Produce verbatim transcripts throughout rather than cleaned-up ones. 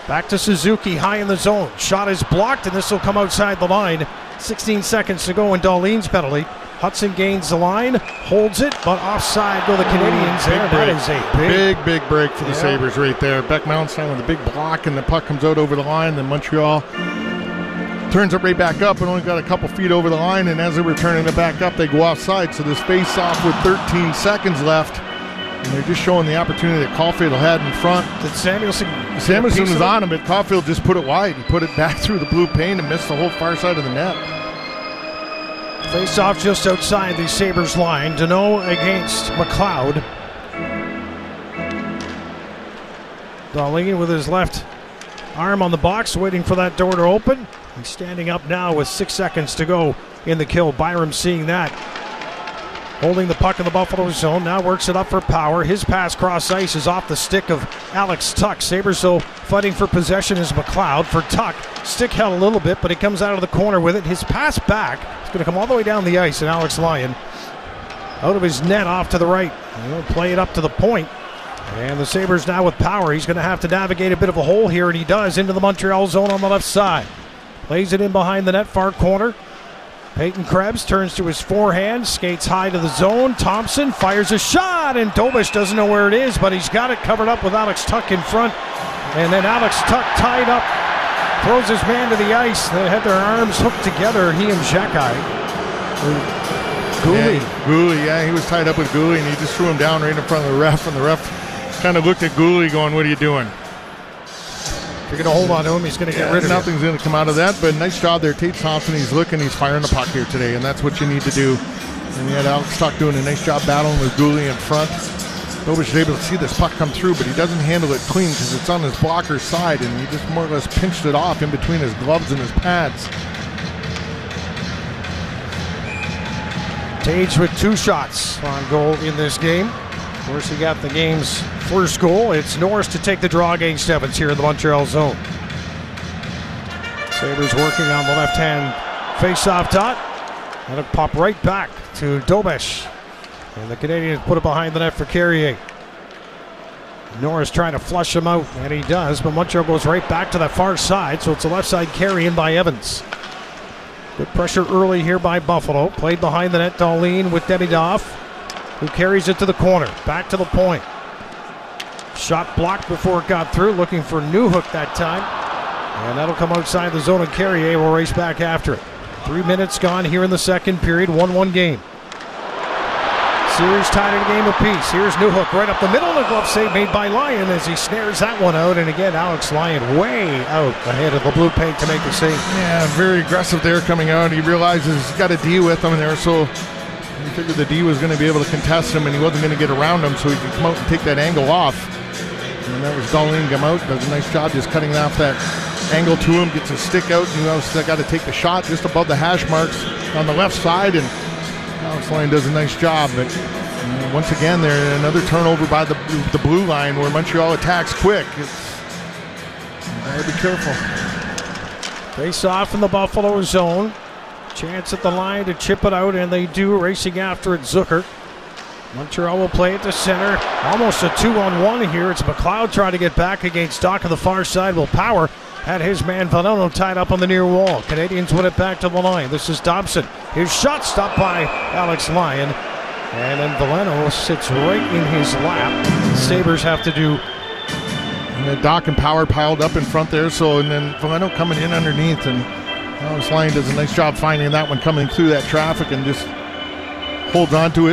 Back to Suzuki, high in the zone. Shot is blocked, and this will come outside the line. sixteen seconds to go in Dahlin's penalty. Hudson gains the line, holds it, but offside go the Canadians. Big there. break. That is a big, big, big break for the yeah. Sabres right there. Beck Malmstein with a big block, and the puck comes out over the line. Then Montreal turns it right back up and only got a couple feet over the line, and as they're returning it back up, they go offside. So this face-off with thirteen seconds left, and they're just showing the opportunity that Caulfield had in front. Did Samuelson Samuelson was on him, but Caulfield just put it wide. He put it back through the blue paint and missed the whole far side of the net. Face off just outside the Sabres line. Danault against McLeod. Dahlin with his left arm on the box, waiting for that door to open. He's standing up now with six seconds to go in the kill. Byram seeing that. Holding the puck in the Buffalo zone. Now works it up for Power. His pass cross ice is off the stick of Alex Tuch. Sabres so fighting for possession is McLeod. For Tuch, stick held a little bit, but he comes out of the corner with it. His pass back is going to come all the way down the ice, and Alex Lyon out of his net off to the right. He'll play it up to the point. And the Sabres now with Power. He's going to have to navigate a bit of a hole here, and he does, into the Montreal zone on the left side. Plays it in behind the net, far corner. Peyton Krebs turns to his forehand, skates high to the zone. Thompson fires a shot, and Dobish doesn't know where it is, but he's got it covered up with Alex Tuch in front. And then Alex Tuch tied up, throws his man to the ice. They had their arms hooked together, he and Xhekaj. Gouli. Yeah, Gouli, yeah, he was tied up with Gouli, and he just threw him down right in front of the ref, and the ref kind of looked at Gouli going, what are you doing? If you're going to hold on to him, he's going to get yeah, rid of him. Nothing's going to come out of that, but nice job there. Tate Thompson, he's looking, he's firing the puck here today, and that's what you need to do. And you had Alex Tuch doing a nice job battling with Gouli in front. Dobish is able to see this puck come through, but he doesn't handle it clean because it's on his blocker's side, and he just more or less pinched it off in between his gloves and his pads. Tage with two shots on goal in this game. Of course, he got the game's first goal. It's Norris to take the draw against Evans here in the Montreal zone. Sabres working on the left-hand face-off dot. And it pop right back to Dobish. And the Canadians put it behind the net for Carrier. Norris trying to flush him out, and he does, but Montreal goes right back to that far side, so it's a left side carry in by Evans. Good pressure early here by Buffalo. Played behind the net, Dahlin with Demidov, who carries it to the corner. Back to the point. Shot blocked before it got through, looking for Newhook that time. And that'll come outside the zone, and Carrier will race back after it. Three minutes gone here in the second period, one one game. Series tied in a game apiece. Here's Newhook right up the middle, and a glove save made by Lyon as he snares that one out. And again, Alex Lyon way out ahead of the blue paint to make the save. Yeah, very aggressive there coming out. He realizes he's got a D with him there, so he figured the D was going to be able to contest him, and he wasn't going to get around him, so he could come out and take that angle off. And that was Dahlin come out, does a nice job just cutting off that angle to him, gets his stick out, and you know, got to take the shot just above the hash marks on the left side, and Alex Lyon does a nice job. But you know, once again, there another turnover by the the blue line where Montreal attacks quick. It's, you gotta be careful. Face off in the Buffalo zone. Chance at the line to chip it out, and they do, racing after it. Zucker. Montreal will play it to center. Almost a two-on-one here. It's McLeod trying to get back against Doc on the far side. Will Power had his man Veleno tied up on the near wall. Canadians win it back to the line. This is Dobson. His shot stopped by Alex Lyon. And then Veleno sits right in his lap. Sabres have to do. And the Doc and Power piled up in front there. So, and then Veleno coming in underneath. And Alex Lyon does a nice job finding that one coming through that traffic and just holds on to it.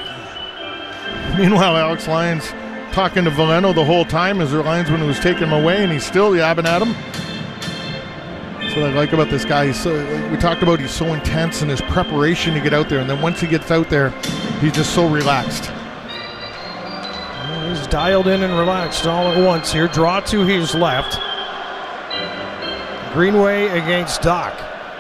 Meanwhile, Alex Lyon's talking to Veleno the whole time as their linesman was taking him away, and he's still yabbing at him. That's what I like about this guy. He's so, like we talked about, he's so intense in his preparation to get out there, and then once he gets out there, he's just so relaxed. Well, he's dialed in and relaxed all at once here. Draw to his left. Greenway against Doc.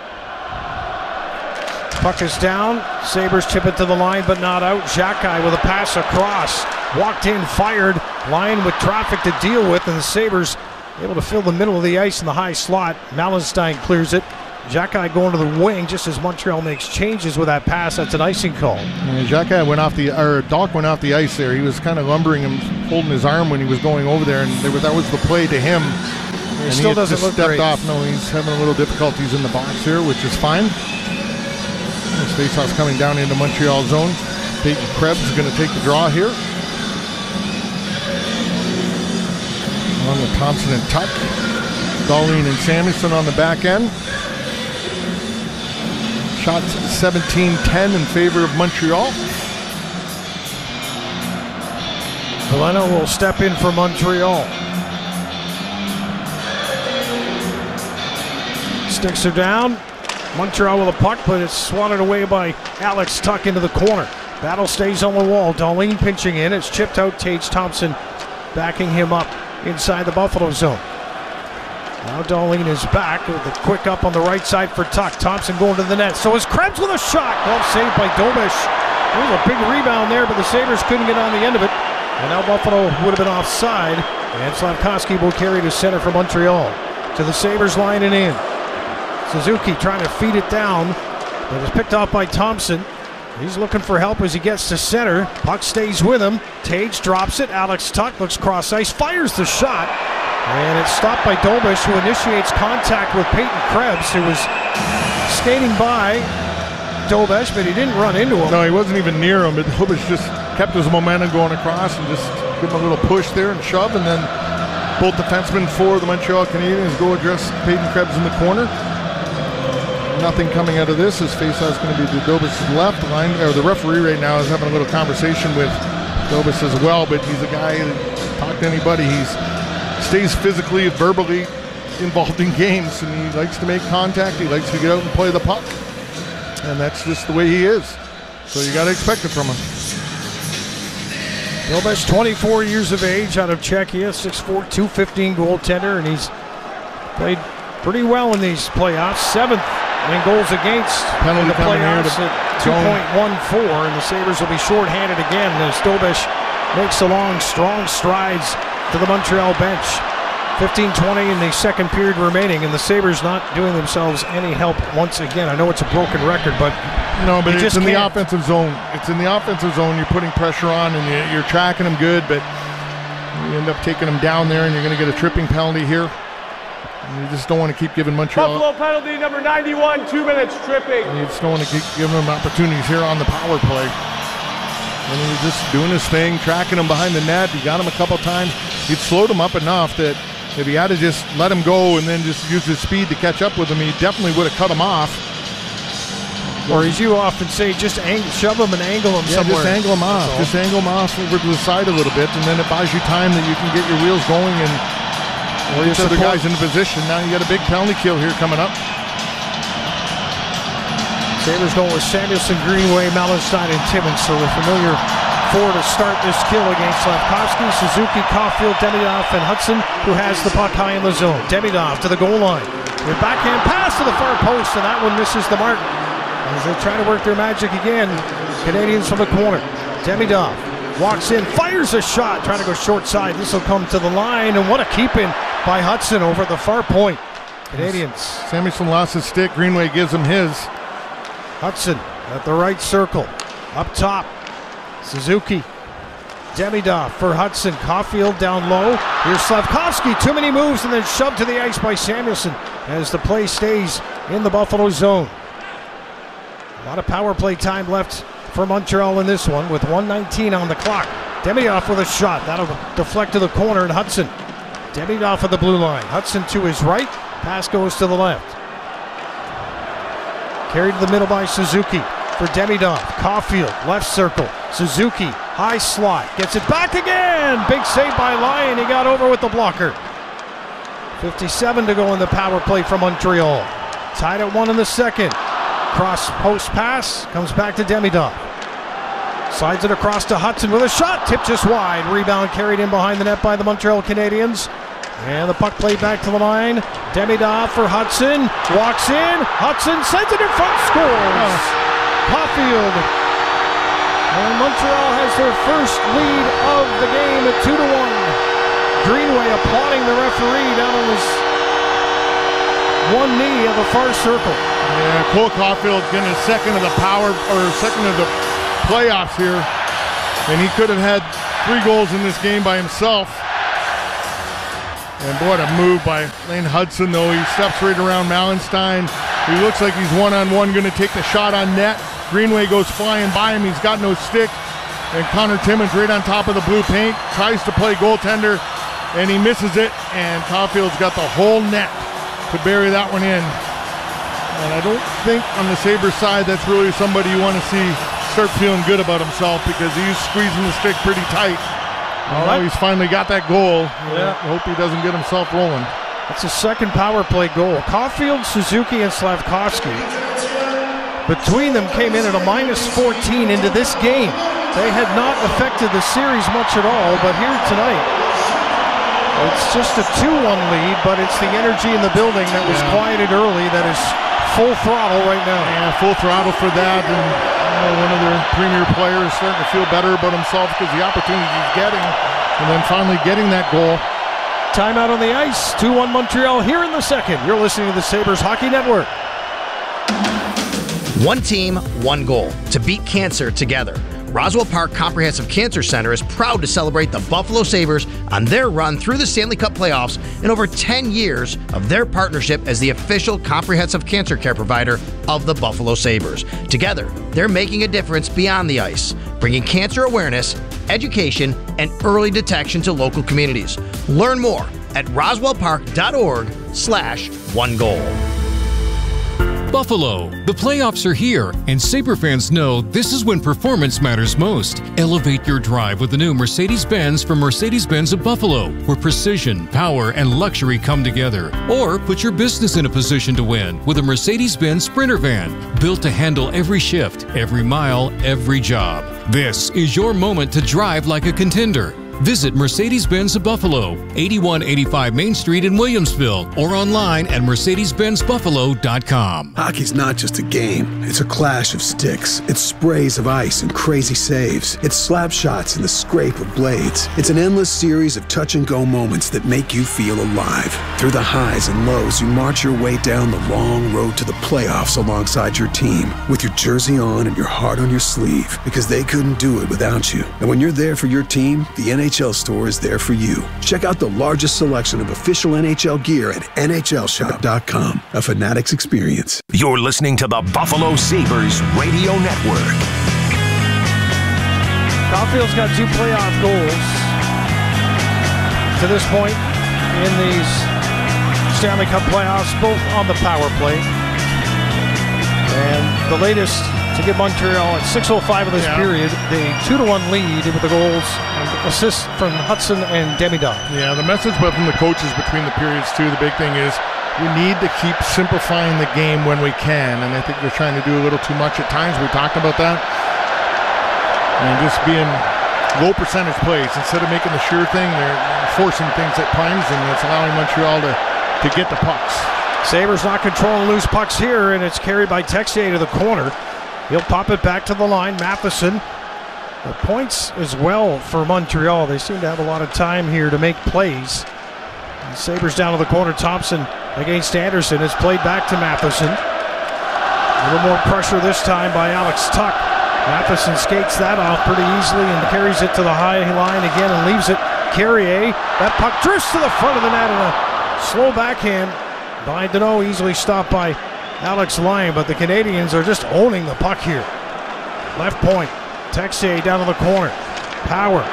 Puck is down. Sabres chip it to the line, but not out. Xhekaj with a pass across. Walked in, fired. Lyon with traffic to deal with, and the Sabres able to fill the middle of the ice in the high slot. Mallenstein clears it. Xhekaj going to the wing just as Montreal makes changes with that pass. That's an icing call. Yeah, Xhekaj went off the, or Doc went off the ice there. He was kind of lumbering him, holding his arm when he was going over there, and there was, that was the play to him. He and still he doesn't just look stepped great. off. No, he's having a little difficulties in the box here, which is fine. This faceoff's coming down into Montreal zone. Peyton Krebs is going to take the draw here. On the Thompson and Tuck. Darlene and Samuelson on the back end. Shots seventeen ten in favor of Montreal. Helena will step in for Montreal. Sticks her down. Montreal with a puck, but it's swatted away by Alex Tuck into the corner. Battle stays on the wall. Darlene pinching in. It's chipped out. Tage Thompson backing him up inside the Buffalo zone. Now Darlene is back with a quick up on the right side for Tuck. Thompson going to the net. So is Krebs with a shot. Glove saved by Dobish. There was a big rebound there, but the Sabres couldn't get on the end of it. And now Buffalo would have been offside. And Slavkovsky will carry to center for Montreal. To the Sabres line and in. Suzuki trying to feed it down, but it's picked off by Thompson. He's looking for help as he gets to center. Puck stays with him. Tage drops it. Alex Tuck looks cross ice, fires the shot, and it's stopped by Dobish, who initiates contact with Peyton Krebs, who was skating by Dobish, but he didn't run into him. No, he wasn't even near him, but Dobish just kept his momentum going across and just give him a little push there and shove, and then both defensemen for the Montreal Canadiens go address Peyton Krebs in the corner. Nothing coming out of this. His faceoff is going to be to Dobish's left line. Or the referee right now is having a little conversation with Dobish as well, but he's a guy that talk to anybody. He stays physically, verbally involved in games, and he likes to make contact. He likes to get out and play the puck, and that's just the way he is. So you got to expect it from him. Dobish, twenty-four years of age, out of Czechia, six four, two fifteen goaltender, and he's played pretty well in these playoffs. Seventh in goals against Penalty in the playoffs to at two point one four, and the Sabres will be shorthanded again as Dobish makes the long, strong strides to the Montreal bench. fifteen twenty in the second period remaining, and the Sabres not doing themselves any help once again. I know it's a broken record, but no, but it's just in can't. the offensive zone. It's in the offensive zone. You're putting pressure on, and you- you're tracking them good, but you end up taking them down there, and you're going to get a tripping penalty here. And you just don't want to keep giving Montreal. Buffalo penalty number ninety-one, two minutes tripping. You just don't want to keep giving them opportunities here on the power play. And he was just doing his thing, tracking him behind the net. He got him a couple times. He'd slowed him up enough that if he had to just let him go and then just use his speed to catch up with him, he definitely would have cut him off. or as you often say, just ang- shove him and angle him Yeah, somewhere. just angle him off. That's Just angle him off over to the side a little bit, and then it buys you time that you can get your wheels going and Or you get the other support- guys in position. Now you got a big penalty kill here coming up. Sabres going with Samuelson, Greenway, Malenstein, and Timmins. So the familiar four to start this kill against Slavkovsky, Suzuki, Caulfield, Demidov, and Hudson, who has the puck high in the zone. Demidov to the goal line. With backhand pass to the far post, and that one misses the mark. As they try to work their magic again, Canadians from the corner. Demidov walks in, fires a shot, trying to go short side. This will come to the line, and what a keep-in by Hudson over at the far point. Canadians. Samuelson lost his stick. Greenway gives him his. Hudson at the right circle. Up top, Suzuki. Demidov for Hudson. Caulfield down low. Here's Slavkovsky. Too many moves and then shoved to the ice by Samuelson as the play stays in the Buffalo zone. A lot of power play time left for Montreal in this one with one nineteen on the clock. Demidov with a shot. That'll deflect to the corner, and Hudson. Demidov at the blue line. Hudson to his right. Pass goes to the left. Carried to the middle by Suzuki for Demidov. Caulfield, left circle. Suzuki, high slot. Gets it back again. Big save by Lyon. He got over with the blocker. fifty-seven to go in the power play from Montreal. Tied at one in the second. Cross post pass. Comes back to Demidov. Slides it across to Hudson with a shot. Tip just wide. Rebound carried in behind the net by the Montreal Canadiens. And the puck played back to the line. Demidov for Hudson. Walks in. Hudson sends it in front. Scores. Caulfield. And Montreal has their first lead of the game at two to one. Greenway applauding the referee down on his one knee of the far circle. Yeah, Cole Caulfield getting a second of the power, or second of the playoffs here. And he could have had three goals in this game by himself. And boy, what a move by Lane Hudson, though. He steps right around Mallenstein. He looks like he's one-on-one going to take the shot on net. Greenway goes flying by him. He's got no stick. And Connor Timmins right on top of the blue paint. Tries to play goaltender, and he misses it. And Caulfield's got the whole net to bury that one in. And I don't think on the Sabres side that's really somebody you want to see start feeling good about himself, because he's squeezing the stick pretty tight. Well, now he's finally got that goal. Yeah. I hope he doesn't get himself rolling. That's a second power play goal. Caulfield, Suzuki, and Slavkovsky, between them, came in at a minus fourteen into this game. They had not affected the series much at all, but here tonight, it's just a two one lead, but it's the energy in the building that was yeah. quieted early that is full throttle right now. Yeah, full throttle for that. And you know, one of their premier players starting to feel better about himself because the opportunity he's getting, and then finally getting that goal. Timeout on the ice. two one Montreal here in the second. You're listening to the Sabres Hockey Network. One team, one goal. To beat cancer together. Roswell Park Comprehensive Cancer Center is proud to celebrate the Buffalo Sabres on their run through the Stanley Cup playoffs in over ten years of their partnership as the official comprehensive cancer care provider of the Buffalo Sabres. Together, they're making a difference beyond the ice, bringing cancer awareness, education, and early detection to local communities. Learn more at roswellpark.org slash one goal. Buffalo, the playoffs are here, and Sabre fans know this is when performance matters most. Elevate your drive with the new Mercedes-Benz from Mercedes-Benz of Buffalo, where precision, power, and luxury come together. Or put your business in a position to win with a Mercedes-Benz Sprinter van, built to handle every shift, every mile, every job. This is your moment to drive like a contender. Visit Mercedes-Benz of Buffalo, eighty-one eighty-five Main Street in Williamsville, or online at mercedes benz buffalo dot com. Hockey's not just a game. It's a clash of sticks. It's sprays of ice and crazy saves. It's slap shots and the scrape of blades. It's an endless series of touch-and-go moments that make you feel alive. Through the highs and lows, you march your way down the long road to the playoffs alongside your team, with your jersey on and your heart on your sleeve, because they couldn't do it without you. And when you're there for your team, the N H L store is there for you. Check out the largest selection of official N H L gear at N H L shop dot com. A Fanatics experience. You're listening to the Buffalo Sabres Radio Network. Caulfield's got two playoff goals to this point in these Stanley Cup playoffs, both on the power play. And the latest to give Montreal at six oh five of this yeah. period the two to one lead with the goals and assists from Hudson and Demidov. Yeah, the message from the coaches between the periods too, the big thing is we need to keep simplifying the game when we can, and I think they're trying to do a little too much at times. We talked about that. And just being low percentage plays instead of making the sure thing, they're forcing things at times, and it's allowing Montreal to, to get the pucks. Sabres not controlling loose pucks here, and it's carried by Texier to the corner. He'll pop it back to the line. Matheson. The points as well for Montreal. They seem to have a lot of time here to make plays. And Sabres down to the corner. Thompson against Anderson. It's played back to Matheson. A little more pressure this time by Alex Tuch. Matheson skates that off pretty easily and carries it to the high line again and leaves it. Carrier. That puck drifts to the front of the net and a slow backhand by Deneau, easily stopped by Alex Lyon, but the Canadians are just owning the puck here. Left point. Texier down to the corner. Power.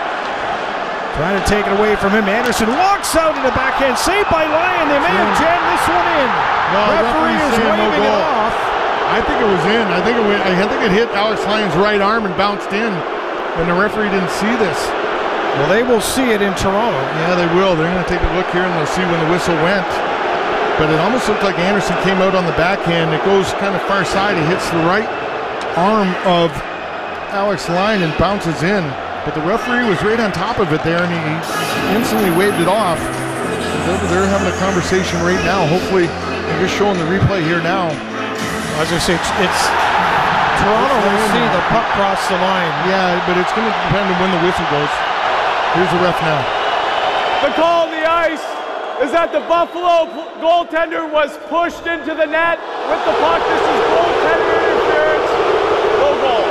Trying to take it away from him. Anderson walks out in the backhand. Saved by Lyon. They may have jammed this one in. No, referee is waving no it off. I think it was in. I think it, went, I think it hit Alex Lyon's right arm and bounced in, and the referee didn't see this. Well, they will see it in Toronto. Yeah, they will. They're going to take a look here, and they'll see when the whistle went. But it almost looked like Anderson came out on the backhand. It goes kind of far side. It hits the right arm of Alex Lyon and bounces in. But the referee was right on top of it there, and he instantly waved it off. They're, they're having a conversation right now. Hopefully, they're just showing the replay here now. As I say, it's, it's Toronto will see the puck cross the line. Yeah, but it's going to depend on when the whistle goes. Here's the ref now. The call on the ice is that the Buffalo goaltender was pushed into the net with the puck. This is goaltender interference. No goal.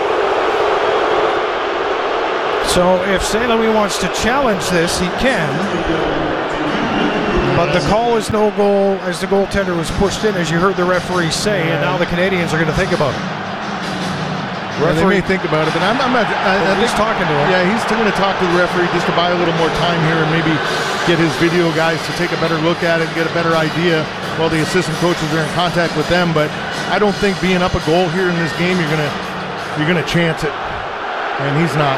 So if Saint Louis wants to challenge this, he can. But the call is no goal as the goaltender was pushed in, as you heard the referee say, and now the Canadians are going to think about it. Yeah, they may think about it, but I'm, I'm not. I, I he's think, talking to him. Yeah, he's going to talk to the referee just to buy a little more time here and maybe get his video guys to take a better look at it and get a better idea while the assistant coaches are in contact with them. But I don't think being up a goal here in this game, you're gonna you're gonna chance it, and he's not.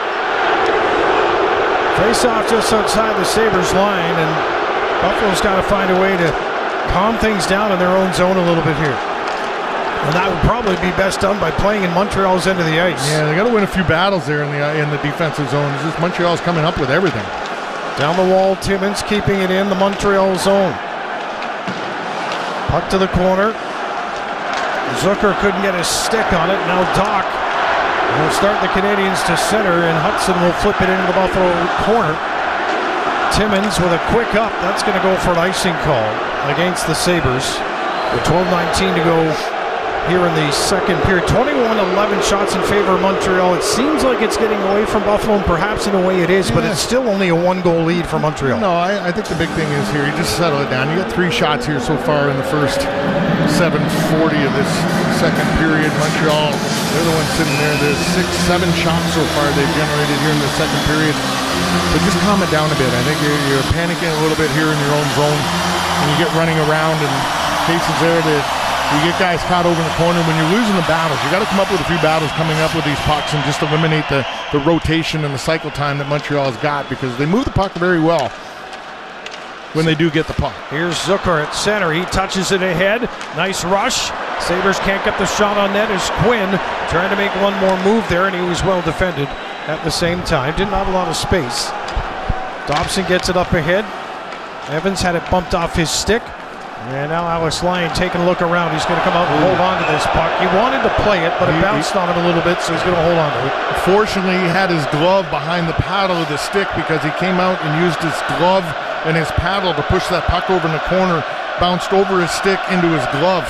Face off just outside the Sabres line, and Buffalo's got to find a way to calm things down in their own zone a little bit here. And that would probably be best done by playing in Montreal's end of the ice. Yeah, they got to win a few battles there in the in the defensive zone. It's just Montreal's coming up with everything. Down the wall, Timmins keeping it in the Montreal zone. Puck to the corner. Zucker couldn't get his stick on it. Now Doc will start the Canadians to center, and Hudson will flip it into the Buffalo corner. Timmins with a quick up. That's going to go for an icing call against the Sabres. With twelve nineteen to go here in the second period. twenty-one eleven shots in favor of Montreal. It seems like it's getting away from Buffalo, and perhaps in a way it is, but it's still only a one-goal lead for Montreal. No, I, I think the big thing is here, you just settle it down. You got three shots here so far in the first seven forty of this second period. Montreal, they're the ones sitting there. There's six, seven shots so far they've generated here in the second period. But just calm it down a bit. I think you're, you're panicking a little bit here in your own zone, and you get running around, and cases there that you get guys caught over in the corner. When you're losing the battles, you got to come up with a few battles coming up with these pucks and just eliminate the, the rotation and the cycle time that Montreal has got, because they move the puck very well when they do get the puck. Here's Zucker at center. He touches it ahead. Nice rush. Sabres can't get the shot on net as Quinn trying to make one more move there, and he was well defended at the same time. Didn't have a lot of space. Dobson gets it up ahead. Evans had it bumped off his stick. And now Alex Lyon taking a look around. He's going to come out and hold on to this puck. He wanted to play it, but it bounced on him a little bit, so he's going to hold on to it. Fortunately, he had his glove behind the paddle of the stick, because he came out and used his glove and his paddle to push that puck over in the corner. Bounced over his stick into his glove.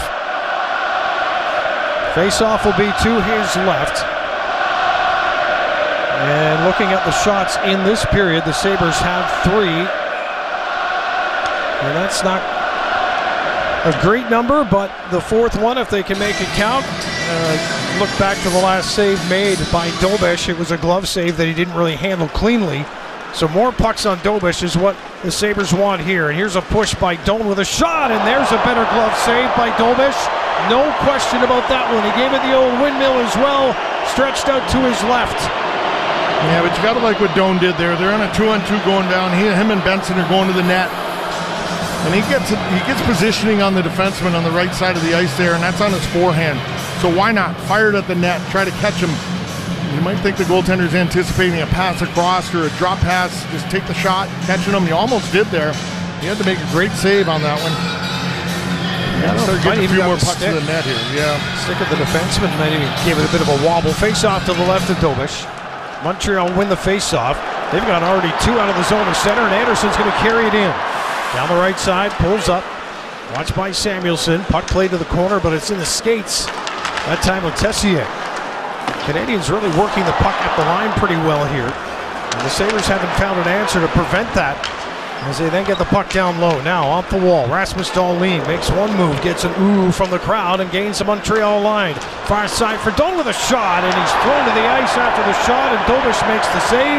Face-off will be to his left. And looking at the shots in this period, the Sabres have three. And that's not a great number, but the fourth one, if they can make it count. Uh, look back to the last save made by Dobish. It was a glove save that he didn't really handle cleanly. So more pucks on Dobish is what the Sabres want here. And here's a push by Doan with a shot, and there's a better glove save by Dobish. No question about that one. He gave it the old windmill as well, stretched out to his left. Yeah, but you got to like what Doan did there. They're on a two-on-two going down. He, him and Benson are going to the net. And he gets he gets positioning on the defenseman on the right side of the ice there, and that's on his forehand. So why not fire it at the net, try to catch him. You might think the goaltender's anticipating a pass across or a drop pass, just take the shot, catching him. You almost did there. He had to make a great save on that one. Yeah, start getting a few more pucks to the net here. Yeah, stick of the defenseman, and then he gave it a bit of a wobble. Face off to the left of Dobish. Montreal win the face off. They've got already two out of the zone of center, and Anderson's going to carry it in. Down the right side, pulls up. Watched by Samuelson. Puck played to the corner, but it's in the skates. That time with Tessier. Canadians really working the puck at the line pretty well here. And the Sabres haven't found an answer to prevent that, as they then get the puck down low. Now off the wall, Rasmus Dahlin makes one move, gets an ooh from the crowd, and gains the Montreal line. Far side for Doan with a shot, and he's thrown to the ice after the shot, and Dobish makes the save.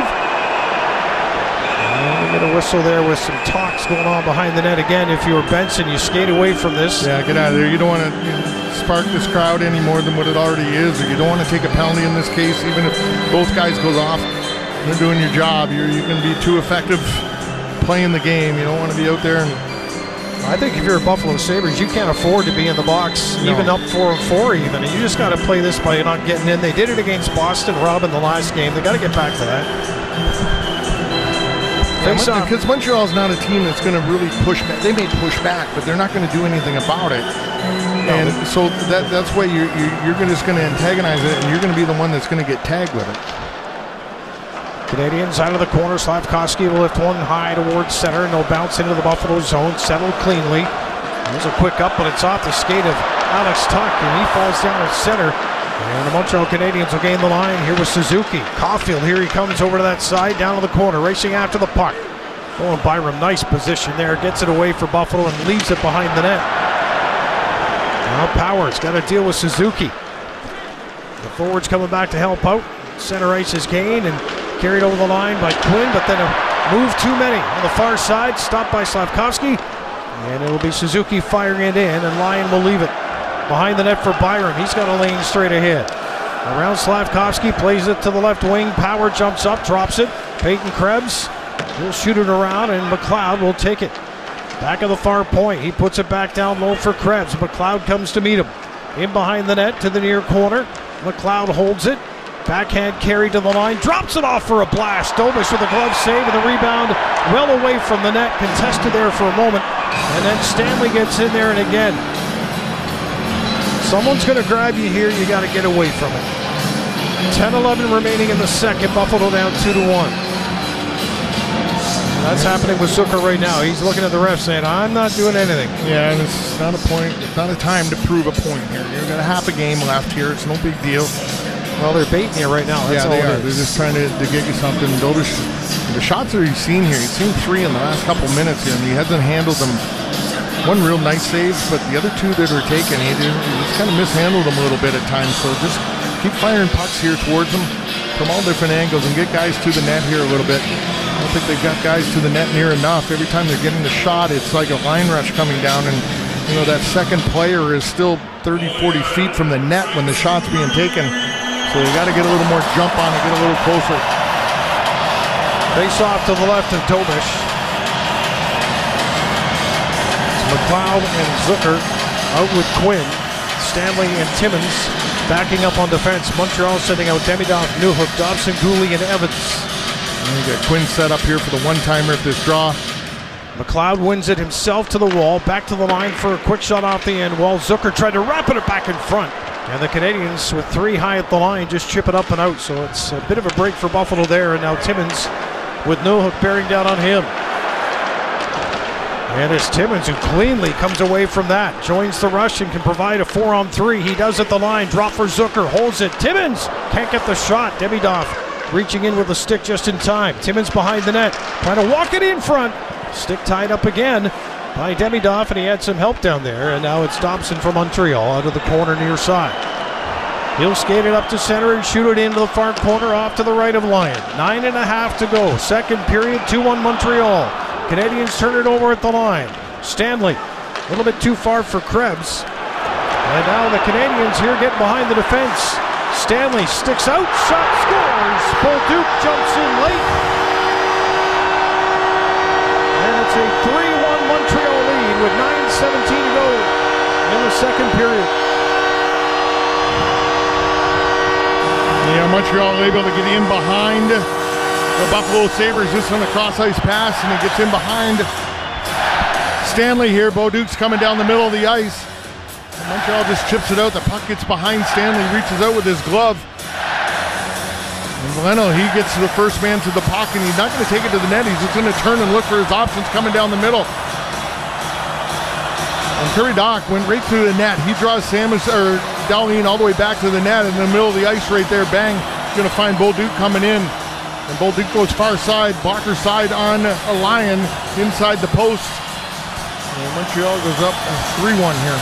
And we get a whistle there with some talks going on behind the net again. If you're Benson, you skate away from this. Yeah, get out of there. You don't want to you know, spark this crowd any more than what it already is, or you don't want to take a penalty in this case. Even if both guys goes off, they're doing your job. You're, you can be too effective playing the game. You don't want to be out there. And I think if you're a Buffalo Sabres, you can't afford to be in the box, no. even up four and four even. And you just got to play this by not getting in. They did it against Boston, Rob, in the last game. They got to get back to that. Yeah, because Montreal's not a team that's going to really push back. They may push back, but they're not going to do anything about it. No. And so that that's why you're, you're, you're gonna, just going to antagonize it, and you're going to be the one that's going to get tagged with it. Canadians out of the corner. Slavkovsky will lift one high towards center, and they'll bounce into the Buffalo zone. Settled cleanly. There's a quick up, but it's off the skate of Alex Tuch, and he falls down at center. And the Montreal Canadiens will gain the line here with Suzuki. Caulfield, here he comes over to that side, down to the corner, racing after the puck. Oh, and Byram, nice position there. Gets it away for Buffalo and leaves it behind the net. Now Powers got to deal with Suzuki. The forwards coming back to help out. Center ice is gained and carried over the line by Quinn, but then a move too many on the far side. Stopped by Slavkovsky. And it'll be Suzuki firing it in, and Lyon will leave it behind the net for Byram. He's got a lane straight ahead. Around Slavkovsky, plays it to the left wing. Power jumps up, drops it. Peyton Krebs will shoot it around, and McLeod will take it. Back of the far point, he puts it back down low for Krebs. McLeod comes to meet him. In behind the net to the near corner. McLeod holds it. Backhand carry to the line, drops it off for a blast. Dobish with a glove save and the rebound well away from the net, contested there for a moment. And then Stanley gets in there, and again, someone's going to grab you here, you got to get away from it. ten eleven remaining in the second, Buffalo down two to one. That's happening with Zucker right now. He's looking at the ref saying, I'm not doing anything. Yeah, and it's not a point, it's not a time to prove a point here. You've got a half a game left here, it's no big deal. Well, they're baiting you right now. That's yeah, all they it are. is. They're just trying to, to get you something. Dobish, the shots that he's seen here, he's seen three in the last couple minutes here, and he hasn't handled them. One real nice save, but the other two that are taken, he, he just kind of mishandled them a little bit at times. So just keep firing pucks here towards them from all different angles and get guys to the net here a little bit. I don't think they've got guys to the net near enough. Every time they're getting the shot, it's like a line rush coming down, and you know that second player is still thirty, forty feet from the net when the shot's being taken. So you got to get a little more jump on it, get a little closer. Face off to the left of Dobish. It's McLeod and Zucker out with Quinn. Stanley and Timmins backing up on defense. Montreal sending out Demidov, Newhook, Dobson, Gooley, and Evans. And you got Quinn set up here for the one-timer of this draw. McLeod wins it himself to the wall. Back to the line for a quick shot off the end. While Zucker tried to wrap it back in front. And the Canadians, with three high at the line, just chip it up and out. So it's a bit of a break for Buffalo there. And now Timmins with Newhook bearing down on him. And it's Timmins who cleanly comes away from that. Joins the rush and can provide a four on three. He does at the line. Drop for Zucker. Holds it. Timmins can't get the shot. Demidov reaching in with a stick just in time. Timmins behind the net. Trying to walk it in front. Stick tied up again by Demidov, and he had some help down there. And now it's Dobson from Montreal out of the corner near side. He'll skate it up to center and shoot it into the far corner off to the right of Lyon. Nine and a half to go. Second period, two one Montreal. Canadians turn it over at the line. Stanley, a little bit too far for Krebs. And now the Canadians here get behind the defense. Stanley sticks out, shot scores. Bolduc jumps in late. And it's a three one Montreal lead with nine seventeen to go in the second period. Yeah, Montreal able to get in behind the Buffalo Sabres just on the cross-ice pass, and he gets in behind Stanley here. Bolduc's coming down the middle of the ice. And Montreal just chips it out. The puck gets behind Stanley, reaches out with his glove. And Valeno, he gets the first man to the puck, and he's not going to take it to the net. He's just going to turn and look for his options coming down the middle. And Curry Dock went right through the net. He draws Samus, or Dahlin all the way back to the net in the middle of the ice right there. Bang. He's going to find Bolduc coming in. And Bolduc goes far side, blocker side on a Lyon inside the post. And Montreal goes up three one here.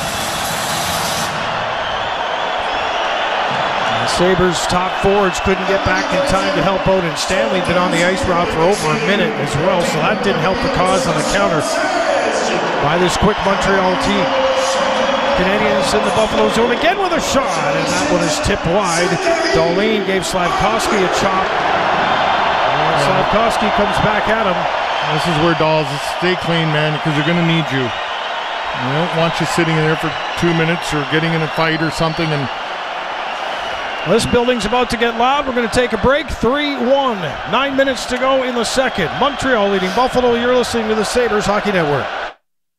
The Sabres top forwards couldn't get back in time to help out, and Stanley been on the ice route for over a minute as well, so that didn't help the cause on the counter by this quick Montreal team. Canadians in the Buffalo zone again with a shot, and that one is tipped wide. Dahlin gave Slavkovsky a chop. And Slavkovsky comes back at him. This is where Dolls stay clean, man, because they're going to need you. They don't want you sitting in there for two minutes or getting in a fight or something. And this building's about to get loud. We're going to take a break. three one. Nine minutes to go in the second. Montreal leading Buffalo. You're listening to the Sabres Hockey Network.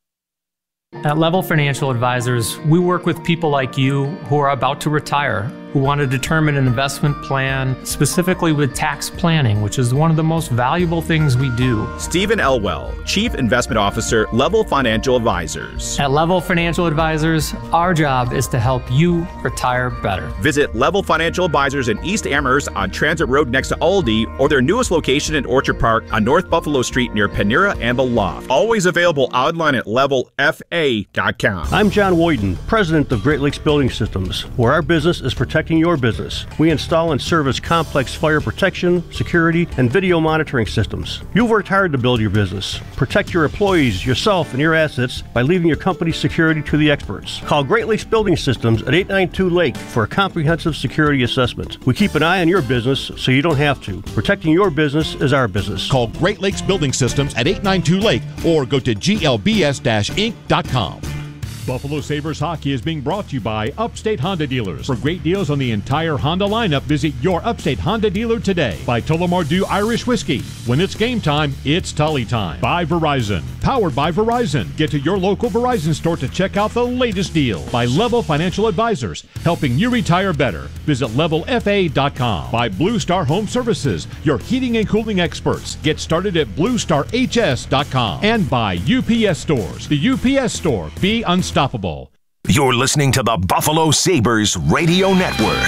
At Level Financial Advisors, we work with people like you who are about to retire. who want to determine an investment plan, specifically with tax planning, which is one of the most valuable things we do. Stephen Elwell, Chief Investment Officer, Level Financial Advisors. At Level Financial Advisors, our job is to help you retire better. Visit Level Financial Advisors in East Amherst on Transit Road next to Aldi, or their newest location in Orchard Park on North Buffalo Street near Panera and the Loft. Always available online at level f a dot com. I'm John Woyden, President of Great Lakes Building Systems, where our business is protecting your business. We install and service complex fire protection, security, and video monitoring systems. You've worked hard to build your business. Protect your employees, yourself, and your assets by leaving your company's security to the experts. Call Great Lakes Building Systems at eight nine two Lake for a comprehensive security assessment. We keep an eye on your business so you don't have to. Protecting your business is our business. Call Great Lakes Building Systems at eight nine two Lake or go to G L B S inc dot com. Buffalo Sabres hockey is being brought to you by Upstate Honda Dealers. For great deals on the entire Honda lineup, visit your Upstate Honda dealer today. By Tullamore Dew Irish Whiskey. When it's game time, it's Tully time. By Verizon. Powered by Verizon. Get to your local Verizon store to check out the latest deal. By Level Financial Advisors, helping you retire better. Visit level f a dot com. By Blue Star Home Services, your heating and cooling experts. Get started at blue star h s dot com. And by U P S Stores. The U P S Store. Be unstoppable. Unstoppable. You're listening to the Buffalo Sabres Radio Network.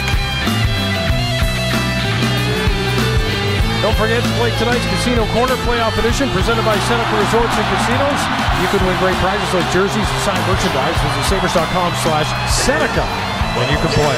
Don't forget to play tonight's Casino Corner Playoff Edition presented by Seneca Resorts and Casinos. You can win great prizes like jerseys and signed merchandise. Visit sabres dot com slash Seneca when you can play.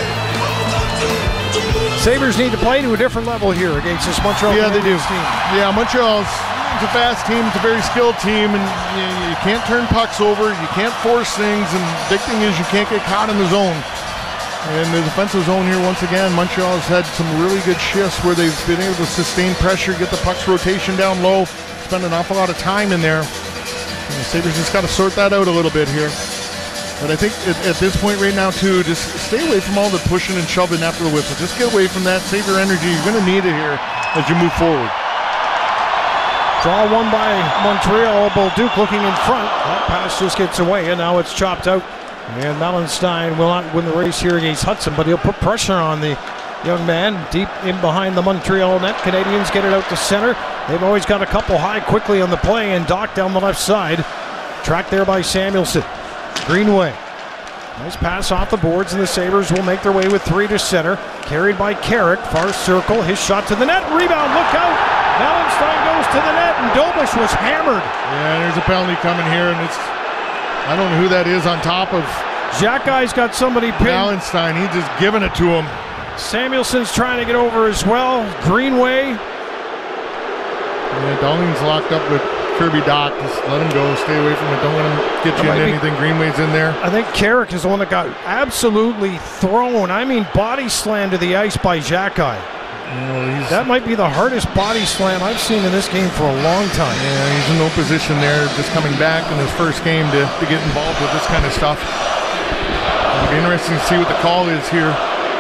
Sabres need to play to a different level here against this Montreal Yeah, they do. team. Yeah, Montreal's it's a fast team. It's a very skilled team, and you, you can't turn pucks over. You can't force things, and the big thing is you can't get caught in the zone. And the defensive zone here, once again, Montreal has had some really good shifts where they've been able to sustain pressure, get the puck's rotation down low, spend an awful lot of time in there. And the Sabres just got to sort that out a little bit here. But I think at, at this point right now, too, just stay away from all the pushing and shoving after the whistle. Just get away from that. Save your energy. You're going to need it here as you move forward. Draw one by Montreal. Bolduc looking in front. That pass just gets away, and now it's chopped out. And Melenstein will not win the race here against Hudson, but he'll put pressure on the young man deep in behind the Montreal net. Canadians get it out to center. They've always got a couple high quickly on the play, and Doc down the left side. Tracked there by Samuelson. Greenway. Nice pass off the boards, and the Sabres will make their way with three to center. Carried by Carrick. Far circle. His shot to the net. Rebound. Look out. Melenstein goes to the net, and Dobish was hammered. Yeah, there's a penalty coming here, and it's, I don't know who that is on top of. Xhekaj's got somebody pinned. Melenstein, he's just giving it to him. Samuelson's trying to get over as well. Greenway. Yeah, Darling's locked up with Kirby Doc. Just let him go. Stay away from it. Don't let him get you into anything. Greenway's in there. I think Carrick is the one that got absolutely thrown. I mean, body slam to the ice by Xhekaj. You know, that might be the hardest body slam I've seen in this game for a long time. Yeah, he's in no position there, just coming back in his first game to, to get involved with this kind of stuff. It'll be interesting to see what the call is here.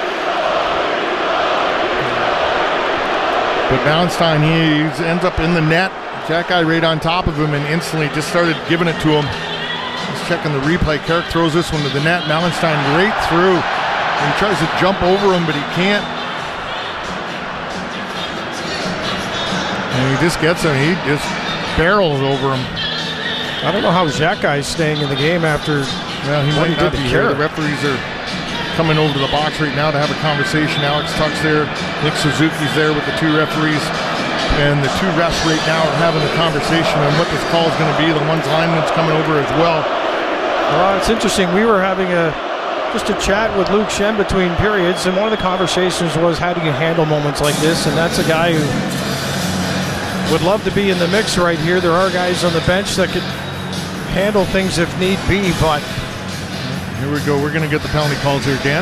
But Melenstein, he ends up in the net. Xhekaj right on top of him and instantly just started giving it to him. Just checking the replay. Carrick throws this one to the net. Melenstein right through. And he tries to jump over him, but he can't. And he just gets him. He just barrels over him. I don't know how Xhekaj is staying in the game after well, he what might he not did to be here. Carrick. The referees are coming over to the box right now to have a conversation. Alex Tuck's there. Nick Suzuki's there with the two referees. And the two refs right now are having a conversation on what this call is going to be. The one's lineman's coming over as well. Well, it's interesting. We were having a just a chat with Luke Shen between periods, and one of the conversations was how do you handle moments like this? And that's a guy who would love to be in the mix right here. There are guys on the bench that could handle things if need be, but here we go. We're going to get the penalty calls here, Dan.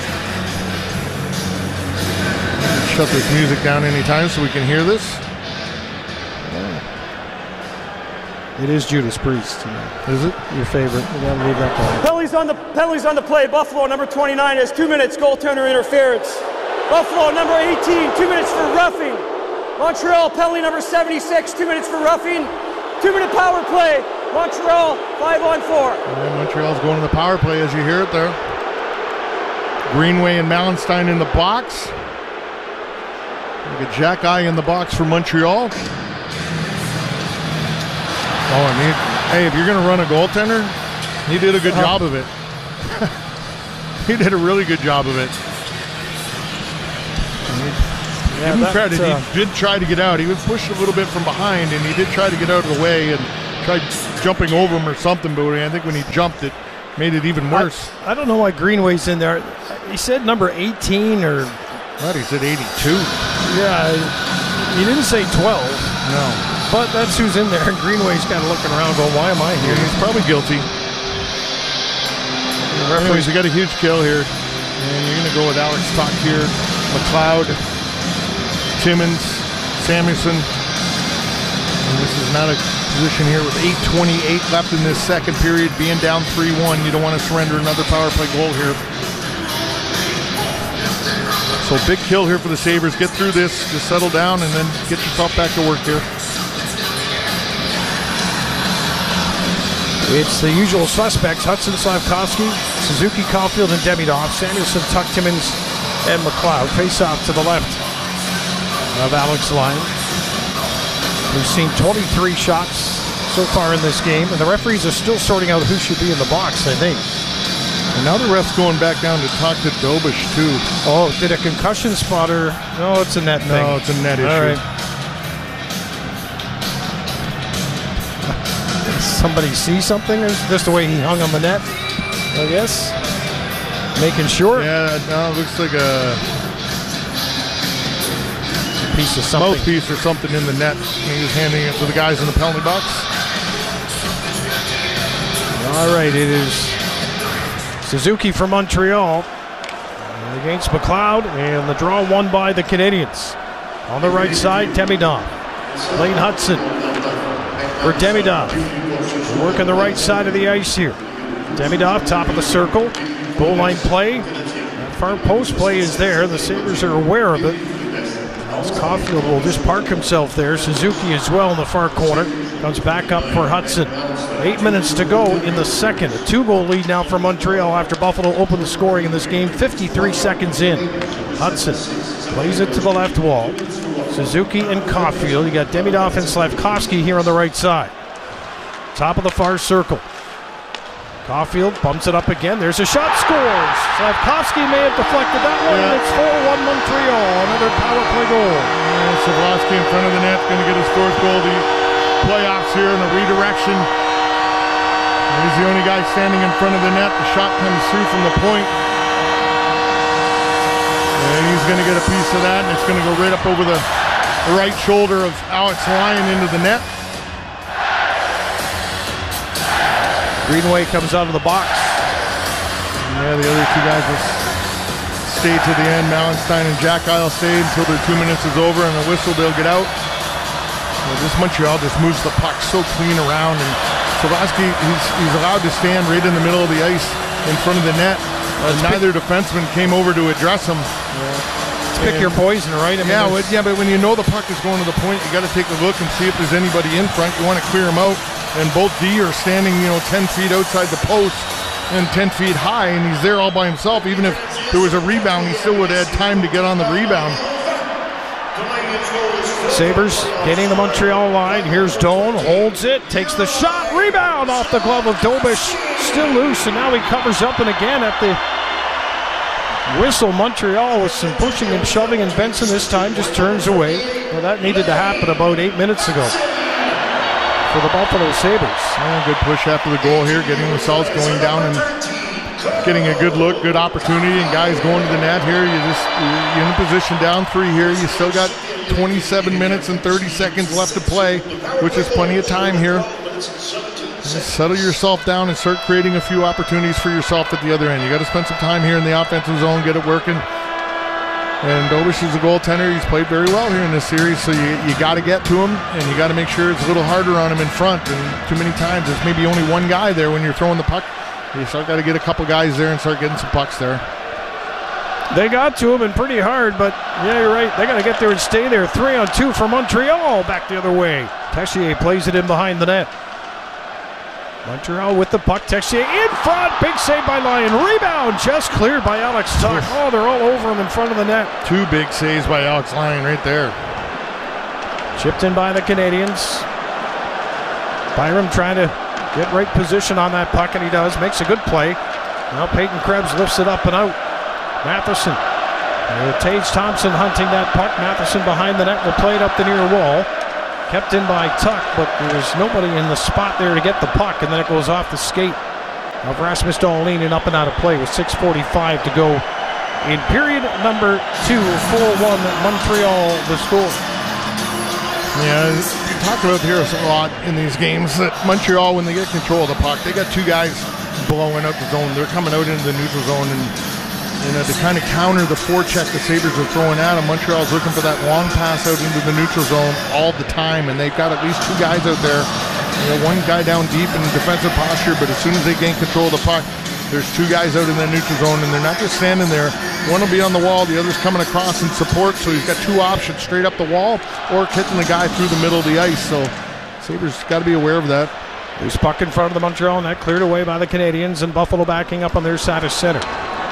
Shut this music down anytime so we can hear this. It is Judas Priest. Is it? Your favorite. We gotta leave that going. Penalties on the penalties on the play. Buffalo number twenty-nine has two minutes goaltender interference. Buffalo number eighteen, two minutes for roughing. Montreal penalty number seventy-six, two minutes for roughing. Two minute power play. Montreal five on four. And Montreal's going to the power play as you hear it there. Greenway and Mallenstein in the box. Look at Jack Eye in the box for Montreal. Oh, and he, hey, if you're going to run a goaltender, he did a good uh-huh. job of it. He did a really good job of it. Yeah, Give him credit. Uh, he did try to get out. He was pushed a little bit from behind, and he did try to get out of the way and tried jumping over him or something, but I think when he jumped, it made it even worse. I, I don't know why Greenway's in there. He said number eighteen or... What, he said eighty-two. Yeah, he didn't say twelve. No. But that's who's in there, and Greenway's kind of looking around going, why am I here? Yeah, he's probably guilty. Anyways, we got a huge kill here. And you're going to go with Alex Tuch here, McLeod, Timmins, Samuelson. And this is not a position here with eight twenty-eight left in this second period, being down three one. You don't want to surrender another power play goal here. So big kill here for the Sabres. Get through this, just settle down, and then get yourself back to work here. It's the usual suspects: Hudson, Slavkovsky, Suzuki, Caulfield, and Demidov. Samuelson, Tuch, Timmins, and McLeod face off to the left of Alex Lyon. We've seen twenty-three shots so far in this game, and the referees are still sorting out who should be in the box, I think. And now the ref's going back down to talk to Dobish, too. Oh, did a concussion spotter? No, it's a net thing. No, it's a net issue. All right. Somebody see something? Or is this the way he hung on the net? I guess. Making sure. Yeah, no, it looks like a piece of something. Mouthpiece or something in the net. He was handing it to the guys in the penalty box. All right, it is Suzuki from Montreal against McLeod, and the draw won by the Canadiens. On the right side, Demidov. Lane Hudson for Demidov. Working the right side of the ice here. Demidov, top of the circle. Goal line play. That far post play is there. The Sabres are aware of it. As Caulfield will just park himself there. Suzuki as well in the far corner. Comes back up for Hudson. Eight minutes to go in the second. A two-goal lead now for Montreal after Buffalo opened the scoring in this game. fifty-three seconds in. Hudson plays it to the left wall. Suzuki and Caulfield. You got Demidov and Slavkovsky here on the right side. Top of the far circle. Caulfield bumps it up again. There's a shot, scores. Slavkovsky may have deflected that one, yeah. And it's four one Montreal. Another power play goal. And Slavkovsky in front of the net, going to get his fourth goal of the playoffs here in a redirection. He's the only guy standing in front of the net. The shot comes through from the point. And he's going to get a piece of that, and it's going to go right up over the, the right shoulder of Alex Lyon into the net. Greenway comes out of the box. Yeah, the other two guys will stay to the end. Mallenstein and Jack Eye will stay until their two minutes is over, and the whistle, they'll get out. Well, this Montreal just moves the puck so clean around, and Slavkovsky, he's, he's allowed to stand right in the middle of the ice in front of the net. Uh, neither defenseman came over to address him. Yeah. Pick your poison, right? I mean, yeah, well, yeah, but when you know the puck is going to the point, you got to take a look and see if there's anybody in front. You want to clear them out. And both D are standing, you know, ten feet outside the post and ten feet high, and he's there all by himself. Even if there was a rebound, he still would have had time to get on the rebound. Sabres getting the Montreal line. Here's Doan, holds it, takes the shot, rebound off the glove of Dobish. Still loose, and now he covers up, and again at the whistle, Montreal with some pushing and shoving, and Benson this time just turns away. Well, that needed to happen about eight minutes ago for the Buffalo Sabres. Oh, good push after the goal here, getting themselves going down and getting a good look, good opportunity, and guys going to the net here. You just, you're in a position down three here. You still got twenty-seven minutes and thirty seconds left to play, which is plenty of time here. Just settle yourself down and start creating a few opportunities for yourself at the other end. You got to spend some time here in the offensive zone, get it working. And Dobish is a goaltender. He's played very well here in this series, so you, you got to get to him, and you got to make sure it's a little harder on him in front. And too many times there's maybe only one guy there when you're throwing the puck. You start got to get a couple guys there and start getting some pucks there. They got to him and pretty hard, but yeah, you're right. They got to get there and stay there. Three on two for Montreal. Back the other way. Tessier plays it in behind the net. Montreal with the puck. Texier in front. Big save by Lyon. Rebound just cleared by Alex Tuch. Oh, they're all over him in front of the net. Two big saves by Alex Lyon right there. Chipped in by the Canadians. Byram trying to get right position on that puck, and he does. Makes a good play. Now Peyton Krebs lifts it up and out. Matheson. Uh, Tage Thompson hunting that puck. Matheson behind the net will play it up the near wall. Kept in by Tuch, but there's nobody in the spot there to get the puck, and then it goes off the skate of Rasmus Dahlin and up and out of play with six forty-five to go in period number two. four one Montreal the score. Yeah, you talk about here a lot in these games that Montreal, when they get control of the puck, they got two guys blowing out the zone. They're coming out into the neutral zone, and you know, to kind of counter the forecheck the Sabres are throwing at them, Montreal's looking for that long pass out into the neutral zone all the time, and they've got at least two guys out there. You know, one guy down deep in defensive posture, but as soon as they gain control of the puck, there's two guys out in the neutral zone, and they're not just standing there. One will be on the wall, the other's coming across in support, so he's got two options, straight up the wall or hitting the guy through the middle of the ice. So Sabres got to be aware of that. There's puck in front of the Montreal net, cleared away by the Canadians, and Buffalo backing up on their side of center.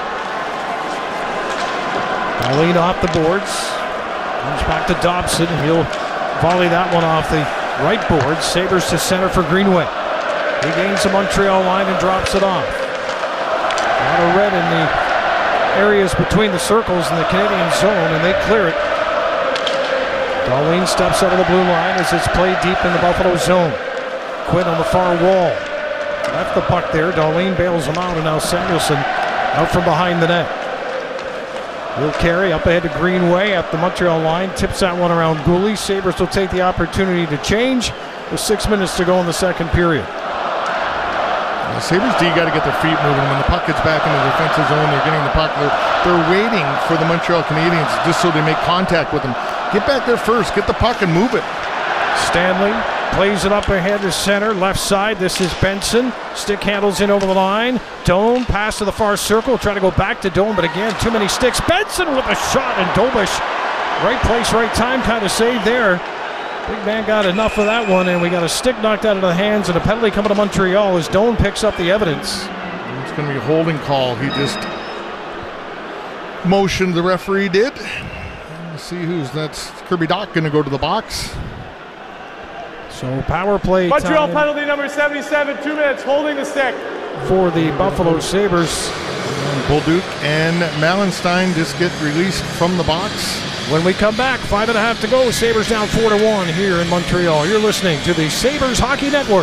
Dahlin off the boards. Comes back to Dobson. He'll volley that one off the right board. Sabres to center for Greenway. He gains the Montreal line and drops it off. A lot of red in the areas between the circles in the Canadian zone, and they clear it. Dahlin steps out of the blue line as it's played deep in the Buffalo zone. Quinn on the far wall. Left the puck there. Dahlin bails him out, and now Samuelson out from behind the net. He'll carry up ahead to Greenway at the Montreal line. Tips that one around Gooley. Sabres will take the opportunity to change with six minutes to go in the second period. The Sabres D got to get their feet moving. When the puck gets back in the defensive zone, they're getting the puck. They're, they're waiting for the Montreal Canadiens just so they make contact with them. Get back there first. Get the puck and move it. Stanley plays it up ahead to center, left side. This is Benson. Stick handles in over the line. Doan pass to the far circle. Try to go back to Doan, but again, too many sticks. Benson with a shot, and Dobish, right place, right time kind of save there. Big man got enough of that one, and we got a stick knocked out of the hands and a penalty coming to Montreal as Doan picks up the evidence. It's going to be a holding call. He just motioned, the referee did. Let's see who's that's. Kirby Dach going to go to the box. So power play Montreal time penalty number seventy-seven, two minutes, holding the stick. For the Buffalo Sabres. And Bolduc and Malenstein just get released from the box. When we come back, five and a half to go. Sabres down four to one here in Montreal. You're listening to the Sabres Hockey Network.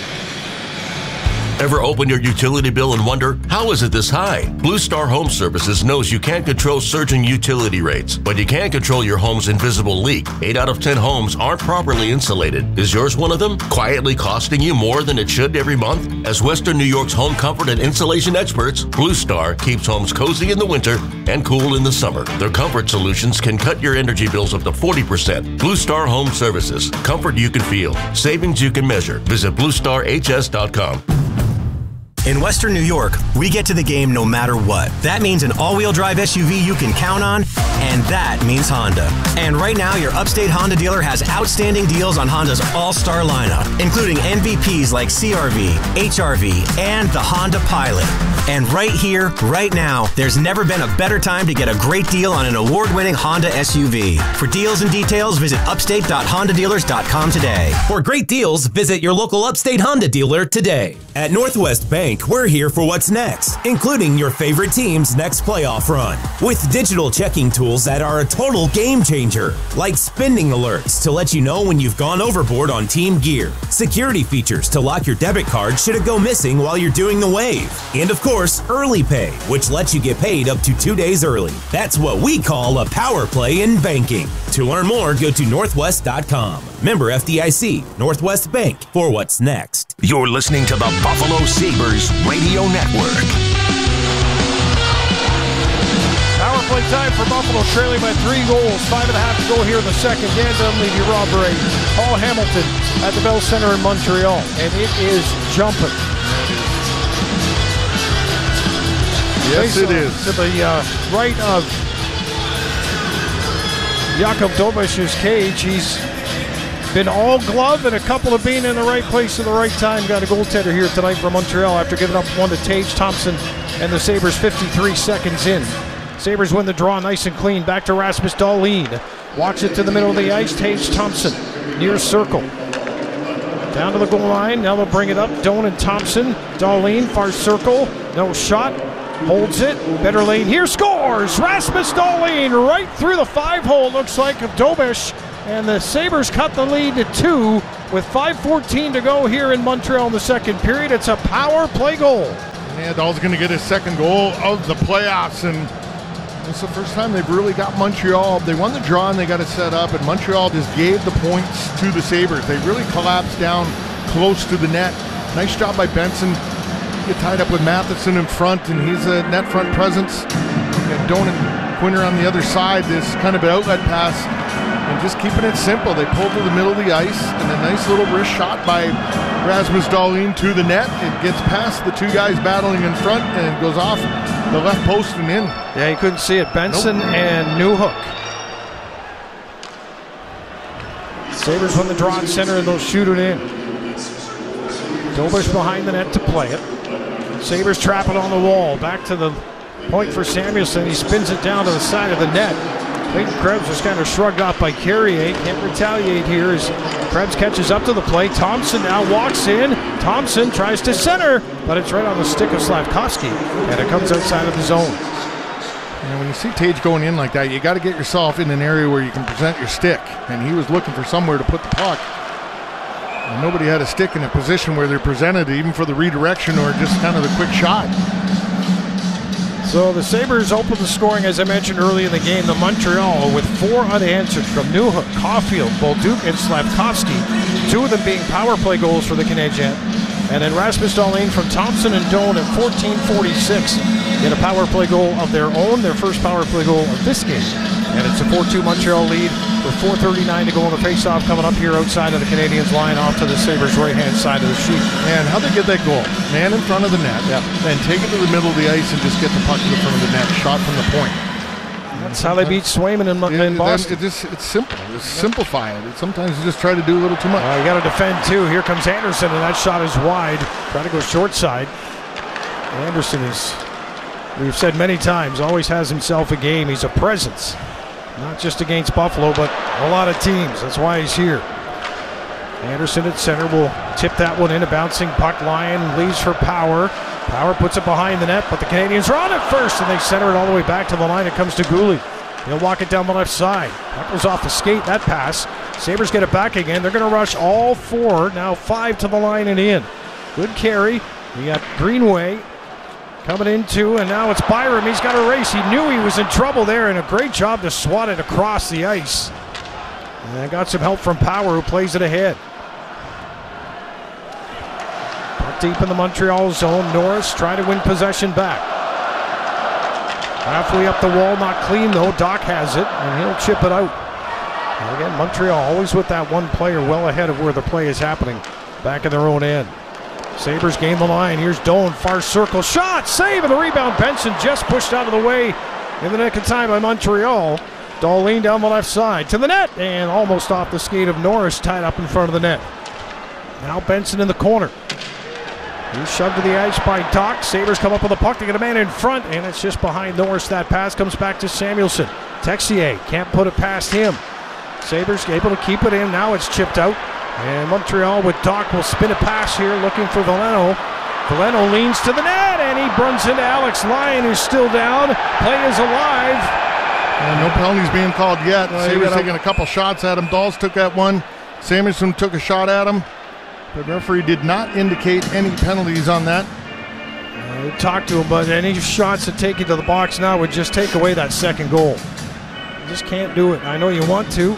Ever open your utility bill and wonder, how is it this high? Blue Star Home Services knows you can't control surging utility rates, but you can control your home's invisible leak. Eight out of ten homes aren't properly insulated. Is yours one of them? Quietly costing you more than it should every month? As Western New York's home comfort and insulation experts, Blue Star keeps homes cozy in the winter and cool in the summer. Their comfort solutions can cut your energy bills up to forty percent. Blue Star Home Services. Comfort you can feel. Savings you can measure. Visit blue star h s dot com. In Western New York, we get to the game no matter what. That means an all-wheel drive S U V you can count on, and that means Honda. And right now, your Upstate Honda dealer has outstanding deals on Honda's all-star lineup, including M V Ps like C R V, H R V, and the Honda Pilot. And right here, right now, there's never been a better time to get a great deal on an award-winning Honda S U V. For deals and details, visit upstate dot honda dealers dot com today. For great deals, visit your local Upstate Honda dealer today. At Northwest Bank, we're here for what's next, including your favorite team's next playoff run. With digital checking tools that are a total game changer, like spending alerts to let you know when you've gone overboard on team gear, security features to lock your debit card should it go missing while you're doing the wave, and of course, early pay, which lets you get paid up to two days early. That's what we call a power play in banking. To learn more, go to northwest dot com. Member F D I C, Northwest Bank, for what's next. You're listening to the Buffalo Sabres Radio Network. Power play time for Buffalo, trailing by three goals. Five and a half to go here in the second. Dan Dunleavy, Rob Ray, Paul Hamilton at the Bell Center in Montreal, and it is jumping. Yes, it is. To the uh, right of Jakub Dobish's cage. He's been all glove and a couple of being in the right place at the right time. Got a goaltender here tonight for Montreal after giving up one to Tage Thompson and the Sabres fifty-three seconds in. Sabres win the draw nice and clean. Back to Rasmus Dahlin. Walks it to the middle of the ice. Tage Thompson near circle. Down to the goal line. Now they'll bring it up. Doan and Thompson. Dahlin, far circle. No shot. Holds it. Better lane here. Scores! Rasmus Dahlin right through the five hole. Looks like of Dobish. And the Sabres cut the lead to two with five fourteen to go here in Montreal in the second period. It's a power play goal. Yeah, Dahl's going to get his second goal of the playoffs, and it's the first time they've really got Montreal. They won the draw and they got it set up, and Montreal just gave the points to the Sabres. They really collapsed down close to the net. Nice job by Benson. Get tied up with Matheson in front, and he's a net front presence. And Doan and Quinter on the other side, this kind of outlet pass, and just keeping it simple. They pulled to the middle of the ice, and a nice little wrist shot by Rasmus Dahlin to the net. It gets past the two guys battling in front, and it goes off the left post and in. Yeah, you couldn't see it. Benson nope. and Newhook. Sabres win the draw in center, and they'll shoot it in. Dobish behind the net to play it. Sabres trap it on the wall. Back to the point for Samuelson. He spins it down to the side of the net. Clayton Krebs was kind of shrugged off by Carrier. Can't retaliate here as Krebs catches up to the plate. Thompson now walks in. Thompson tries to center, but it's right on the stick of Slavkovsky, and it comes outside of the zone. And when you see Tage going in like that, you got to get yourself in an area where you can present your stick, and he was looking for somewhere to put the puck. And nobody had a stick in a position where they're presented, even for the redirection or just kind of the quick shot. So the Sabres open the scoring, as I mentioned early in the game. The Montreal with four unanswered from Newhook, Caulfield, Bolduc, and Slavkovsky. Two of them being power play goals for the Canadiens. And then Rasmus Dahlin from Thompson and Doan at fourteen forty-six get a power play goal of their own, their first power play goal of this game. And it's a four two Montreal lead with four thirty-nine to go on the faceoff coming up here outside of the Canadiens line off to the Sabres right-hand side of the sheet. Man, how'd they get that goal? Man in front of the net, yeah. Then take it to the middle of the ice and just get the puck to the front of the net, shot from the point. That's how they beat Swayman in, it, in Boston. It just, it's simple. It's simplify it. Sometimes you just try to do a little too much. Uh, you got to defend too. Here comes Anderson, and that shot is wide. Try to go short side. Anderson is, we've said many times, always has himself a game. He's a presence, not just against Buffalo, but a lot of teams. That's why he's here. Anderson at center will tip that one in. A bouncing puck. Lyon leaves for Power. Power puts it behind the net, but the Canadiens are on it first, and they center it all the way back to the line. It comes to Gouli. He'll walk it down the left side. Puck goes off the skate, that pass. Sabres get it back again. They're going to rush all four, now five to the line and in. Good carry. We got Greenway coming into, and now it's Byram. He's got a race. He knew he was in trouble there, and a great job to swat it across the ice. And got some help from Power, who plays it ahead. Deep in the Montreal zone. Norris trying to win possession back. Halfway up the wall, not clean though. Doc has it, and he'll chip it out. And again, Montreal always with that one player well ahead of where the play is happening, back in their own end. Sabres gain the line. Here's Doan, far circle, shot, save, and the rebound. Benson just pushed out of the way in the nick of time by Montreal. Dahlin down the left side to the net, and almost off the skate of Norris, tied up in front of the net. Now Benson in the corner. He's shoved to the ice by Doc. Sabres come up with a puck to get a man in front, and it's just behind Norris. That pass comes back to Samuelson. Texier can't put it past him. Sabres able to keep it in. Now it's chipped out. And Montreal with Doc will spin a pass here, looking for Veleno. Veleno leans to the net, and he runs into Alex Lyon, who's still down. Play is alive. And no penalties being called yet. Well, Sabres taking a couple shots at him. Dawes took that one. Samuelson took a shot at him. The referee did not indicate any penalties on that. Uh, we talked to him, but any shots that take you to the box now would just take away that second goal. You just can't do it. I know you want to.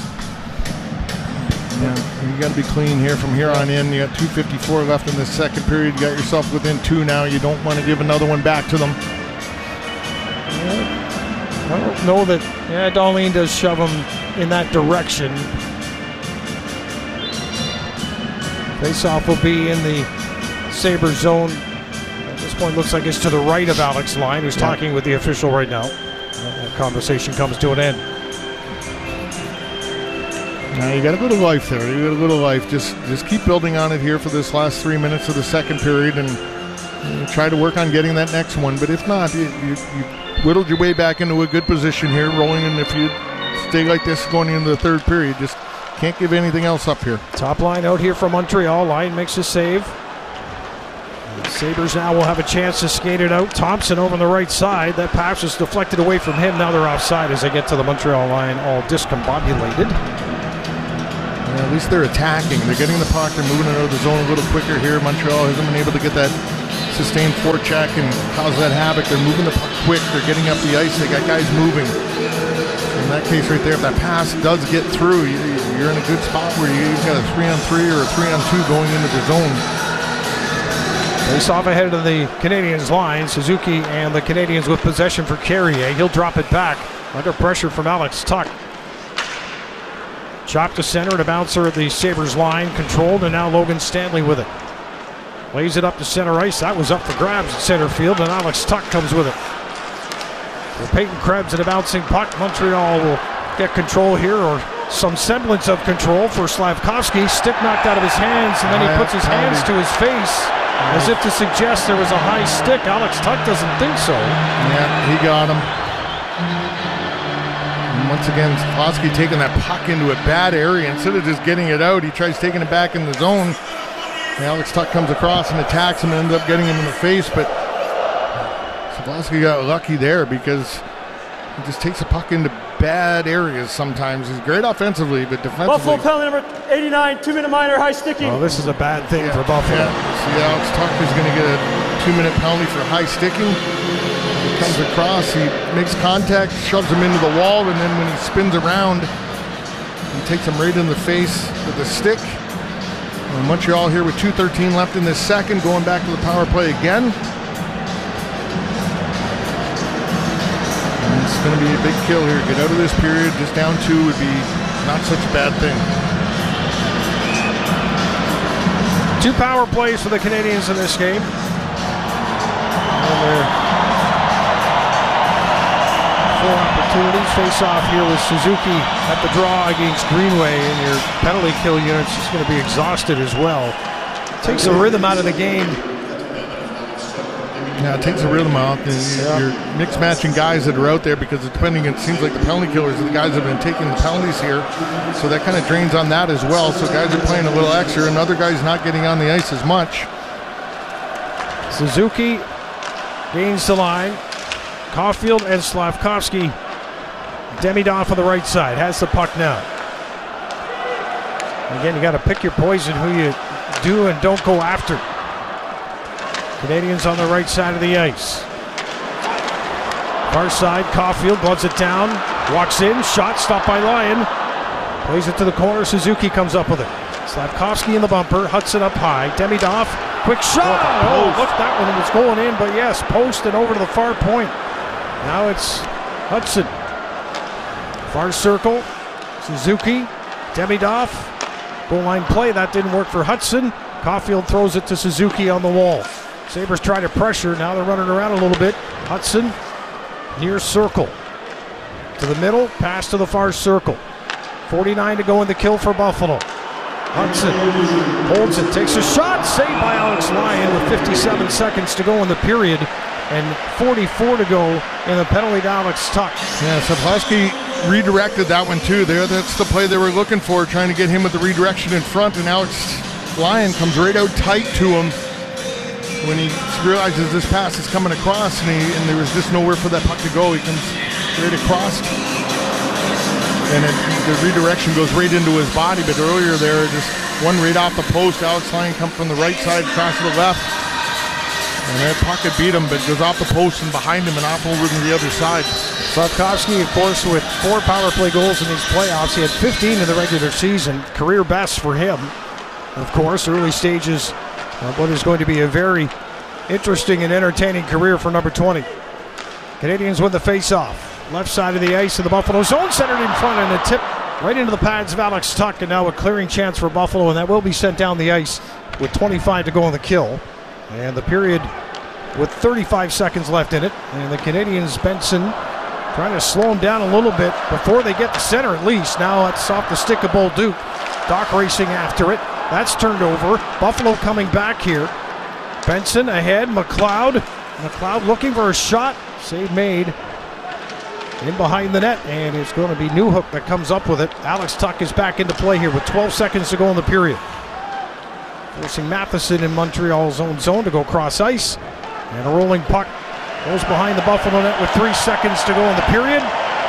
Yeah, you got to be clean here from here on in. You got two fifty-four left in the second period. You got yourself within two now. You don't want to give another one back to them. Yeah, I don't know that. Yeah, Dahlin does shove him in that direction. Faceoff will be in the Sabres zone. At this point, looks like it's to the right of Alex Lyon, who's yeah. talking with the official right now. And that conversation comes to an end. Now you got a little life there. You got a little life. Just just keep building on it here for this last three minutes of the second period, and you know, try to work on getting that next one. But if not, you, you, you whittled your way back into a good position here, rolling in. If you stay like this going into the third period, just can't give anything else up here. Top line out here for Montreal. Line makes a save. The Sabres now will have a chance to skate it out. Thompson over on the right side. That pass is deflected away from him. Now they're offside as they get to the Montreal line, all discombobulated. Yeah, at least they're attacking. They're getting the puck. They're moving it out of the zone a little quicker here. Montreal hasn't been able to get that sustained forecheck and cause that havoc. They're moving the puck quick. They're getting up the ice. They got guys moving. In that case right there, if that pass does get through, you're in a good spot where you've got a three on three or a three on two going into the zone. Face off ahead of the Canadiens line. Suzuki and the Canadiens with possession for Carrier. He'll drop it back under pressure from Alex Tuch. Chop to center and a bouncer at the Sabres line. Controlled, and now Logan Stanley with it. Lays it up to center ice. That was up for grabs at center field, and Alex Tuch comes with it. For Peyton Krebs and a bouncing puck. Montreal will get control here, or some semblance of control for Slavkovsky. Stick knocked out of his hands, and then he puts his hands to his face as if to suggest there was a high stick. Alex Tuch doesn't think so. Yeah, he got him. And once again, Slavkovsky taking that puck into a bad area. Instead of just getting it out, he tries taking it back in the zone. And Alex Tuch comes across and attacks him and ends up getting him in the face, but Slavkovsky got lucky there because he just takes a puck into bad areas sometimes. He's great offensively, but defensively. Buffalo penalty number eighty-nine, two-minute minor, high sticking. Oh, this is a bad thing yeah, for Buffalo. Yeah. See, Alex Tuch is going to get a two-minute penalty for high sticking. He comes across, he makes contact, shoves him into the wall, and then when he spins around, he takes him right in the face with a stick. And Montreal here with two thirteen left in this second, going back to the power play again. It's going to be a big kill here. Get out of this period. Just down two would be not such a bad thing. Two power plays for the Canadiens in this game. Four opportunities. Face off here with Suzuki at the draw against Greenway, and your penalty kill unit's just going to be exhausted as well. Takes the rhythm out of the game. Yeah, it takes the rhythm out. Yeah. You're mix matching guys that are out there because it's depending, it seems like the penalty killers are the guys that have been taking the penalties here. So that kind of drains on that as well. So guys are playing a little extra and other guys not getting on the ice as much. Suzuki gains the line. Caulfield and Slavkovsky. Demidov on the right side has the puck now. Again, you got to pick your poison who you do and don't go after. Canadiens on the right side of the ice. Far side, Caulfield gloves it down, walks in, shot stopped by Lyon. Plays it to the corner, Suzuki comes up with it. Slavkovsky in the bumper, Hudson up high, Demidov, quick shot! Oh, look, that one was going in, but yes, post and over to the far point. Now it's Hudson. Far circle, Suzuki, Demidov, goal line play, that didn't work for Hudson. Caulfield throws it to Suzuki on the wall. Sabres try to pressure. Now they're running around a little bit. Hudson near circle. To the middle, pass to the far circle. forty-nine to go in the kill for Buffalo. Hudson holds it, takes a shot. Saved by Alex Lyon with fifty-seven seconds to go in the period and forty-four to go in the penalty to Alex Tuch. Yeah, Slavkovsky redirected that one too there. That's the play they were looking for, trying to get him with the redirection in front, and Alex Lyon comes right out tight to him when he realizes this pass is coming across, and, he, and there was just nowhere for that puck to go. He comes right across, and it, the redirection goes right into his body. But earlier there, just one right off the post. Alex Lyon comes from the right side across to the left, and that puck had beat him, but goes off the post and behind him and off over to the other side. Slavkovsky, of course, with four power play goals in these playoffs. He had fifteen in the regular season, career best for him. Of course, early stages of what is going to be a very interesting and entertaining career for number twenty. Canadiens win the face-off. Left side of the ice in the Buffalo zone, centered in front, and a tip right into the pads of Alex Tuch, and now a clearing chance for Buffalo, and that will be sent down the ice with twenty-five to go in the kill. And the period with thirty-five seconds left in it, and the Canadiens, Benson Trying to slow him down a little bit before they get to center at least. Now it's off the stick of Bolduc. Doc racing after it. That's turned over. Buffalo coming back here. Benson ahead. McLeod. McLeod looking for a shot. Save made. In behind the net, and it's going to be Newhook that comes up with it. Alex Tuch is back into play here with twelve seconds to go in the period. Forcing Matheson in Montreal's own zone to go cross ice. And a rolling puck goes behind the Buffalo net with three seconds to go in the period.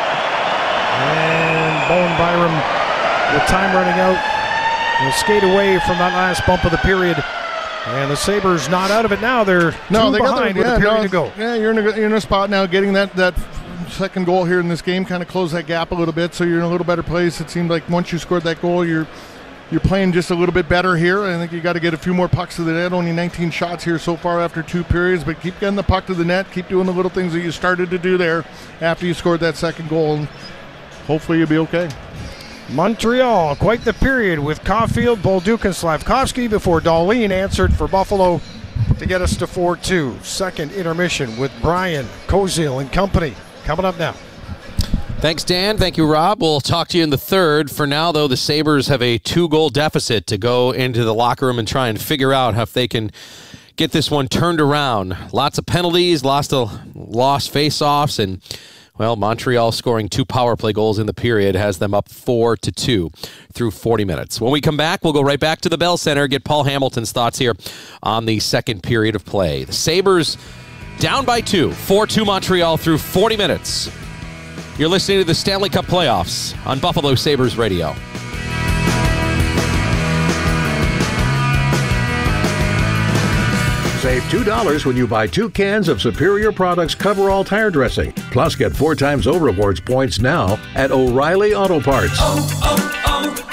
And Bowen Byram, with time running out, will skate away from that last bump of the period. And the Sabres not out of it now. They're no, two they behind got their, yeah, with a period no, to go. Yeah, you're in a, you're in a spot now, getting that, that second goal here in this game, kind of close that gap a little bit, so you're in a little better place. It seemed like once you scored that goal, you're you're playing just a little bit better here. I think you got to get a few more pucks to the net. Only nineteen shots here so far after two periods, but keep getting the puck to the net. Keep doing the little things that you started to do there after you scored that second goal, and hopefully you'll be okay. Montreal, quite the period with Caulfield, Bolduc, and Slavkovsky before Dahlin answered for Buffalo to get us to four two. Second intermission with Brian, Kozil, and company coming up now. Thanks, Dan. Thank you, Rob. We'll talk to you in the third. For now, though, the Sabres have a two-goal deficit to go into the locker room and try and figure out how if they can get this one turned around. Lots of penalties, lots of lost face-offs, and, well, Montreal scoring two power play goals in the period has them up four to two through forty minutes. When we come back, we'll go right back to the Bell Center, get Paul Hamilton's thoughts here on the second period of play. The Sabres down by two, four two Montreal through forty minutes. You're listening to the Stanley Cup Playoffs on Buffalo Sabres Radio. Save two dollars when you buy two cans of Superior Products Coverall Tire Dressing. Plus, get four times O Rewards points now at O'Reilly Auto Parts. Oh,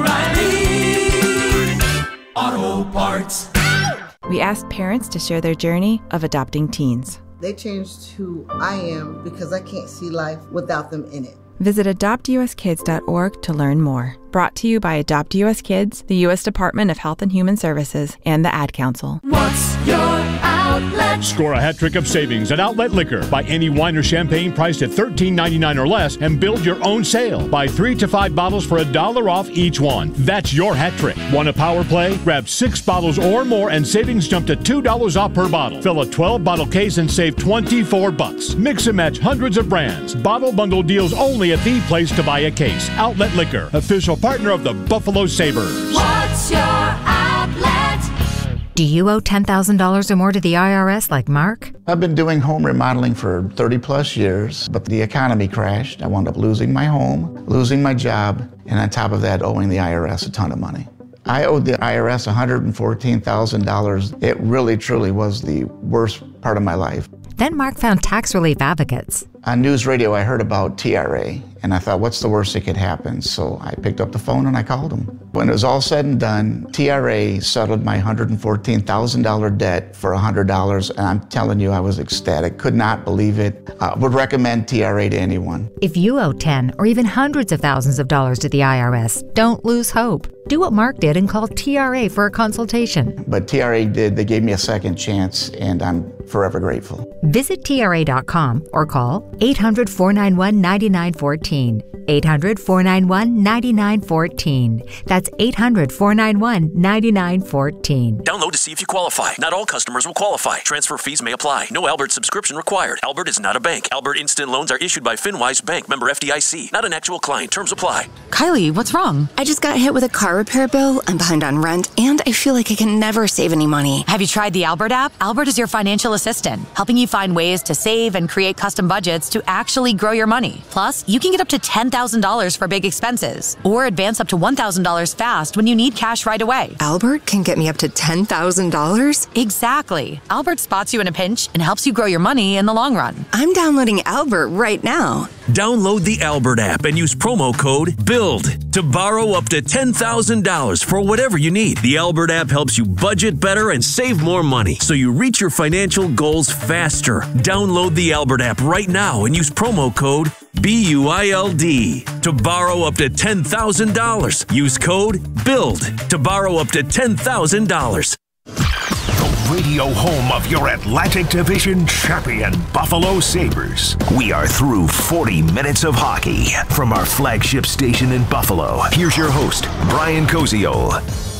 oh, oh, O'Reilly Auto Parts. We asked parents to share their journey of adopting teens. They changed who I am because I can't see life without them in it. Visit adopt u s kids dot org to learn more. Brought to you by Adopt U S Kids, the U S Department of Health and Human Services, and the Ad Council. What's your outlet? Score a hat trick of savings at Outlet Liquor. Buy any wine or champagne priced at thirteen ninety-nine or less and build your own sale. Buy three to five bottles for a dollar off each one. That's your hat trick. Want a power play? Grab six bottles or more and savings jump to two dollars off per bottle. Fill a twelve bottle case and save twenty-four bucks. Mix and match hundreds of brands. Bottle bundle deals only at the place to buy a case. Outlet Liquor, official partner of the Buffalo Sabres. What's your outlet? Do you owe ten thousand dollars or more to the I R S like Mark? I've been doing home remodeling for thirty plus years, but the economy crashed. I wound up losing my home, losing my job, and on top of that, owing the I R S a ton of money. I owed the I R S one hundred fourteen thousand dollars. It really, truly was the worst part of my life. Then Mark found tax relief advocates. On news radio, I heard about T R A, and I thought, what's the worst that could happen? So I picked up the phone and I called them. When it was all said and done, T R A settled my one hundred fourteen thousand dollars debt for one hundred dollars, and I'm telling you, I was ecstatic. Could not believe it. Uh, would recommend T R A to anyone. If you owe ten or even hundreds of thousands of dollars to the I R S, don't lose hope. Do what Mark did and call T R A for a consultation. But T R A did. They gave me a second chance, and I'm forever grateful. Visit T R A dot com or call eight hundred, four nine one, nine nine one four. eight hundred, four nine one, nine nine one four. That's eight hundred, four nine one, nine nine one four. Download to see if you qualify. Not all customers will qualify. Transfer fees may apply. No Albert subscription required. Albert is not a bank. Albert Instant Loans are issued by FinWise Bank, member F D I C. Not an actual client. Terms apply. Kylie, what's wrong? I just got hit with a car repair bill. I'm behind on rent, and I feel like I can never save any money. Have you tried the Albert app? Albert is your financial assistant, helping you find ways to save and create custom budgets to actually grow your money. Plus, you can get up to ten thousand dollars for big expenses, or advance up to one thousand dollars fast when you need cash right away. Albert can get me up to ten thousand dollars? Exactly. Albert spots you in a pinch and helps you grow your money in the long run. I'm downloading Albert right now. Download the Albert app and use promo code BUILD to borrow up to ten thousand dollars for whatever you need. The Albert app helps you budget better and save more money so you reach your financial goals faster. Download the Albert app right now and use promo code B U I L D to borrow up to ten thousand dollars. Use code BUILD to borrow up to ten thousand dollars. radio home of your Atlantic Division champion Buffalo Sabres. We are through forty minutes of hockey from our flagship station in Buffalo. Here's your host, Brian Koziol.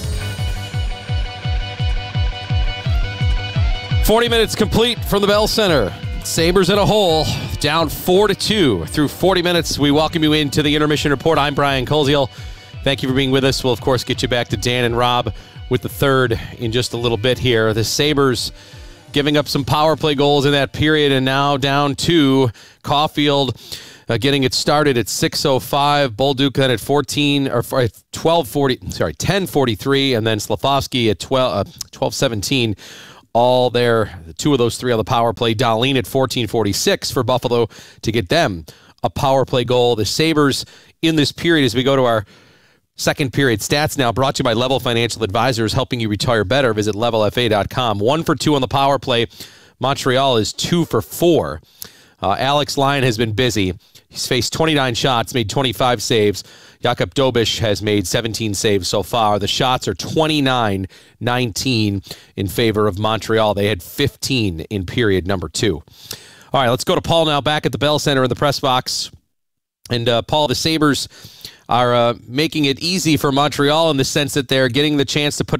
forty minutes complete from the Bell Center. Sabres in a hole, down four to two. Through forty minutes, we welcome you into the Intermission Report. I'm Brian Koziol. Thank you for being with us. We'll, of course, get you back to Dan and Rob with the third in just a little bit here. The Sabres giving up some power play goals in that period and now down two. Caulfield uh, getting it started at six oh five. Bolduc then at fourteen or twelve forty, sorry, ten forty-three, and then Slafkovsky at twelve, uh, twelve seventeen. All there, two of those three on the power play. Dahlin at fourteen forty-six for Buffalo to get them a power play goal. The Sabres in this period, as we go to our second period stats now, brought to you by Level Financial Advisors, helping you retire better. Visit level f a dot com. One for two on the power play. Montreal is two for four. Uh, Alex Lyon has been busy. He's faced twenty-nine shots, made twenty-five saves. Jakub Dobiš has made seventeen saves so far. The shots are twenty-nine nineteen in favor of Montreal. They had fifteen in period number two. All right, let's go to Paul now, back at the Bell Center in the press box. And uh, Paul, the Sabres are uh, making it easy for Montreal in the sense that they're getting the chance to put